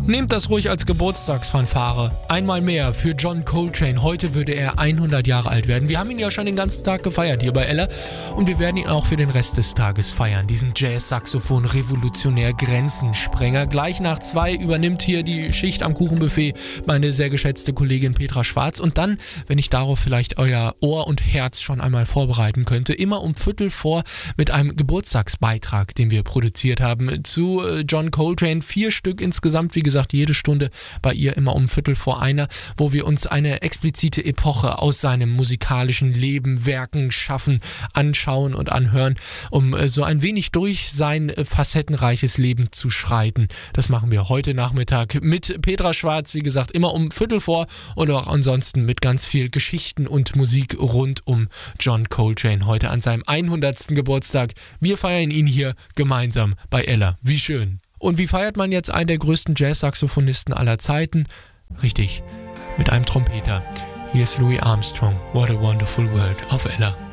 Nehmt das ruhig als Geburtstagsfanfare. Einmal mehr für John Coltrane. Heute würde er 100 Jahre alt werden. Wir haben ihn ja schon den ganzen Tag gefeiert hier bei Ella und wir werden ihn auch für den Rest des Tages feiern. Diesen Jazz-Saxophon-Revolutionär Grenzensprenger. Gleich nach 2 übernimmt hier die Schicht am Kuchenbuffet meine sehr geschätzte Kollegin Petra Schwarz. Und dann, wenn ich darauf vielleicht euer Ohr und Herz schon einmal vorbereiten könnte, immer um 3:15 mit einem Geburtstagsbeitrag, den wir produziert haben zu John Coltrane. 4 Stück insgesamt, wie gesagt, jede Stunde bei ihr immer um 1:45, wo wir uns eine explizite Epoche aus seinem musikalischen Leben, Werken, Schaffen anschauen und anhören, um so ein wenig durch sein facettenreiches Leben zu schreiten. Das machen wir heute Nachmittag mit Petra Schwarz, wie gesagt, immer um 3:15 und auch ansonsten mit ganz viel Geschichten und Musik rund um John Coltrane heute an seinem 100. Geburtstag. Wir feiern ihn hier gemeinsam bei Ella. Wie schön. Und wie feiert man jetzt einen der größten Jazz-Saxophonisten aller Zeiten? Richtig, mit einem Trompeter. Hier ist Louis Armstrong. What a Wonderful World auf Ella.